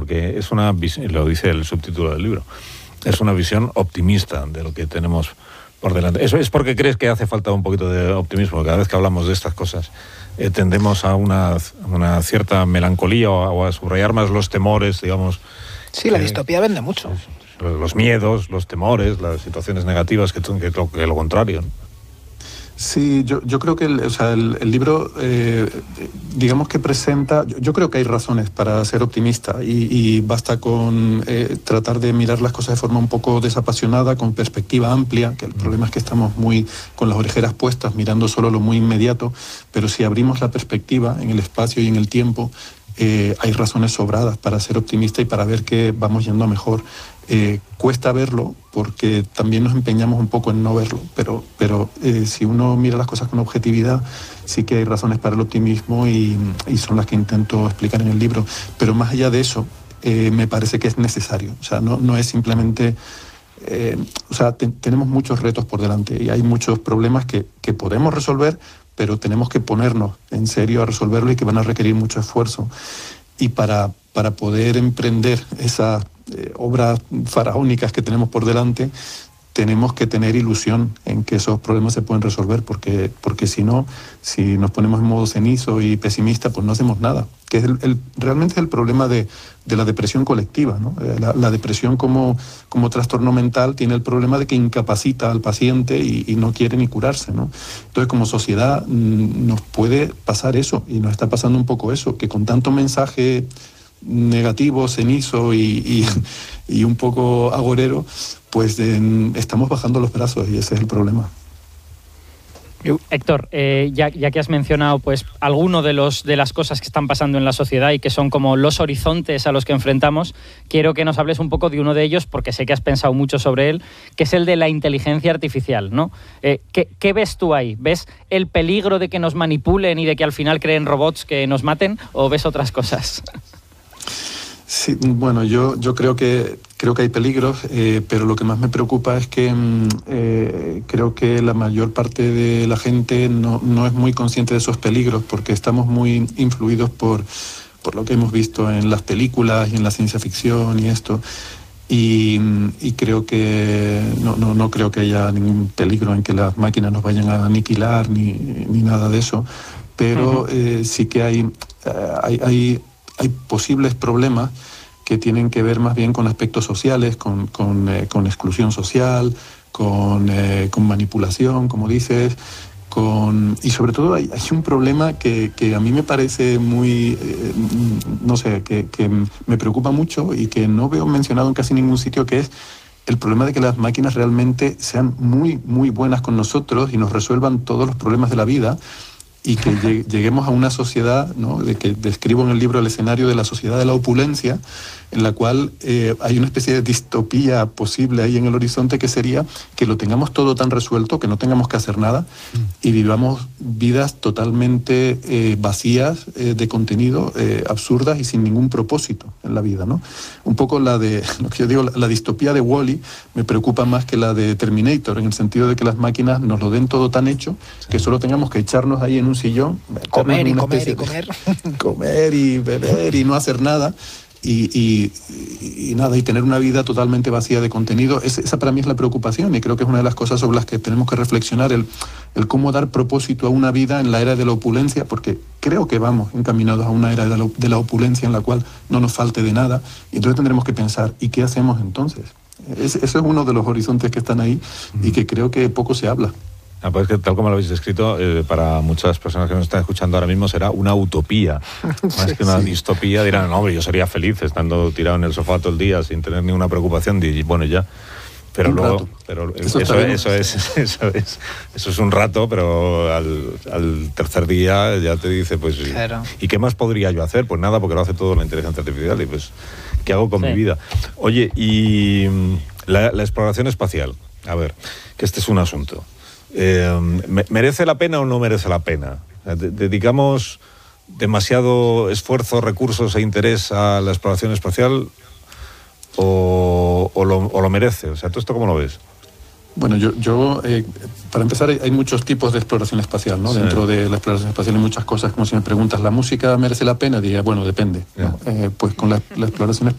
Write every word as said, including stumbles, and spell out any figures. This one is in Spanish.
porque es una visión, lo dice el subtítulo del libro, es una visión optimista de lo que tenemos por delante. ¿Eso es porque crees que hace falta un poquito de optimismo? Cada vez que hablamos de estas cosas eh, tendemos a una, una cierta melancolía o a, o a subrayar más los temores, digamos. Sí, la que, distopía vende mucho. Los miedos, los temores, las situaciones negativas, que, que, que, que lo contrario, ¿no? Sí, yo, yo creo que el, o sea, el, el libro, eh, digamos que presenta, yo, yo creo que hay razones para ser optimista y, y basta con eh, tratar de mirar las cosas de forma un poco desapasionada, con perspectiva amplia, que el problema es que estamos muy con las orejeras puestas, mirando solo lo muy inmediato, pero si abrimos la perspectiva en el espacio y en el tiempo, eh, hay razones sobradas para ser optimista y para ver que vamos yendo a mejor. Eh, cuesta verlo porque también nos empeñamos un poco en no verlo, pero, pero eh, si uno mira las cosas con objetividad, sí que hay razones para el optimismo y, y son las que intento explicar en el libro. Pero más allá de eso, eh, me parece que es necesario. O sea, no, no es simplemente... Eh, o sea, te, tenemos muchos retos por delante y hay muchos problemas que, que podemos resolver, pero tenemos que ponernos en serio a resolverlo y que van a requerir mucho esfuerzo. Y para, para poder emprender esas eh, obras faraónicas que tenemos por delante, tenemos que tener ilusión en que esos problemas se pueden resolver, porque, porque si no, si nos ponemos en modo cenizo y pesimista, pues no hacemos nada. Que es el, el, realmente es el problema de, de la depresión colectiva, ¿no? La, la depresión como, como trastorno mental tiene el problema de que incapacita al paciente y, y no quiere ni curarse, ¿no? Entonces, como sociedad mmm, nos puede pasar eso, y nos está pasando un poco eso, que con tanto mensaje negativo, cenizo y, y, y un poco agorero, pues eh, estamos bajando los brazos y ese es el problema. Héctor, eh, ya, ya que has mencionado pues alguno de los de las cosas que están pasando en la sociedad y que son como los horizontes a los que enfrentamos, quiero que nos hables un poco de uno de ellos, porque sé que has pensado mucho sobre él, que es el de la inteligencia artificial, ¿no? Eh, ¿qué, ¿Qué ves tú ahí? ¿Ves el peligro de que nos manipulen y de que al final creen robots que nos maten, o ves otras cosas? Sí, bueno, yo, yo creo que creo que hay peligros, eh, pero lo que más me preocupa es que eh, creo que la mayor parte de la gente no, no es muy consciente de esos peligros, porque estamos muy influidos por, por lo que hemos visto en las películas y en la ciencia ficción y esto. Y, y creo que no, no, no creo que haya ningún peligro en que las máquinas nos vayan a aniquilar ni, ni nada de eso, pero uh-huh. eh, sí que hay, hay, hay Hay posibles problemas que tienen que ver más bien con aspectos sociales, con, con, eh, con exclusión social, con, eh, con manipulación, como dices, con... y sobre todo hay, hay un problema que, que a mí me parece muy, eh, no sé, que, que me preocupa mucho y que no veo mencionado en casi ningún sitio, que es el problema de que las máquinas realmente sean muy, muy buenas con nosotros y nos resuelvan todos los problemas de la vida, y que lleguemos a una sociedad, ¿no?, de que describo en el libro el escenario de la sociedad de la opulencia, en la cual eh, hay una especie de distopía posible ahí en el horizonte, que sería que lo tengamos todo tan resuelto, que no tengamos que hacer nada y vivamos vidas totalmente eh, vacías eh, de contenido, eh, absurdas y sin ningún propósito en la vida, ¿no? Un poco la de, lo que yo digo, la, la distopía de Wall-E me preocupa más que la de Terminator, en el sentido de que las máquinas nos lo den todo tan hecho, sí, que solo tengamos que echarnos ahí en un sillón, comer y comer y comer, comer y beber y no hacer nada. Y, y, y nada, y tener una vida totalmente vacía de contenido. Es, esa para mí es la preocupación, y creo que es una de las cosas sobre las que tenemos que reflexionar, el, el cómo dar propósito a una vida en la era de la opulencia, porque creo que vamos encaminados a una era de la, de la opulencia en la cual no nos falte de nada, y entonces tendremos que pensar, ¿y qué hacemos entonces? Es, eso es uno de los horizontes que están ahí y que creo que poco se habla. Ah, pues que tal como lo habéis descrito, eh, para muchas personas que nos están escuchando ahora mismo será una utopía, más sí, que una sí. distopía. Dirán, no, hombre, yo sería feliz estando tirado en el sofá todo el día sin tener ninguna preocupación, y bueno, ya. Pero un luego, rato. pero eso, eso, eso, es, eso, es, eso es un rato, pero al, al tercer día ya te dice, pues, claro. ¿y qué más podría yo hacer? Pues nada, porque lo hace todo la inteligencia artificial, y pues, ¿qué hago con sí. mi vida? Oye, y la, la exploración espacial, a ver, que este es un asunto. Eh, ¿merece la pena o no merece la pena? ¿Dedicamos demasiado esfuerzo, recursos e interés a la exploración espacial o, o, lo, o lo merece? O sea, ¿tú esto cómo lo ves? Bueno, yo, yo eh, para empezar, hay, hay muchos tipos de exploración espacial, ¿no? Sí. Dentro de la exploración espacial hay muchas cosas, como si me preguntas, ¿la música merece la pena? Diría, bueno, depende, ¿no? Yeah. Eh, pues con la, la exploración espacial